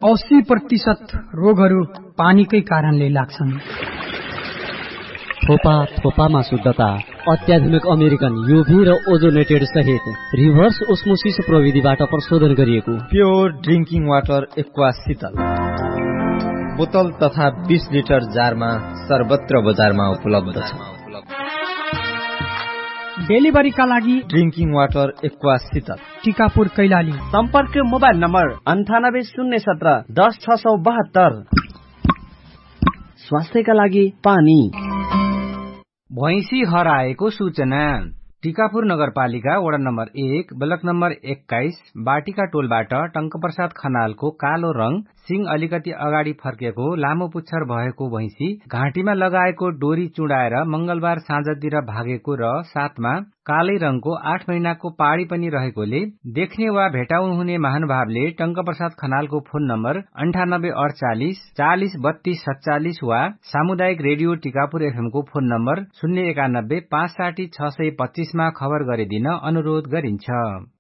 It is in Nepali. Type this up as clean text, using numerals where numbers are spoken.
80% रोगहरू पानीकै कारणले लाग्छन्। थोपा थोपामा शुद्धता, अत्याधुनिक अमेरिकन युभी र ओजोनेटेड सहित रिभर्स ओस्मोसिस प्रविधिबाट प्रशोधन गरिएको प्योर ड्रिंकिङ वाटर एक्वा शीतल बोतल तथा 20 लिटर जारमा सर्वत्र बजारमा उपलब्ध छ। डेलिभरीका लागि ड्रिंकिङ वाटर एक्वा शीतल टिकापुर कैलाली। सम्पर्क मोबाइल नम्बर 98 017 10 672। स्वास्थ्यका लागि पानी। भैंसी हराएको सूचना। टिकापुर नगरपालिका वडा नम्बर 1 ब्लक नम्बर 21 बाटिका टोलबाट टंकप्रसाद खनालको कालो रंग, सिंग अलिकति अगाडि फर्केको, लामो पुच्छर भएको भैंसी घाँटीमा लगाएको डोरी चुडाएर मंगलबार साँझतिर भागेको र साथमा कालै रंगको 8 महिनाको पाडी पनि रहेकोले देख्ने वा भेटाउनु हुने महानुभावले टंकप्रसाद खनालको फोन नम्बर 9848 40 32 47 वा सामुदायिक रेडियो टिकापुर एफएम को फोन नम्बर 091 560 625 मा खबर गरिदिन अनुरोध गरिन्छ।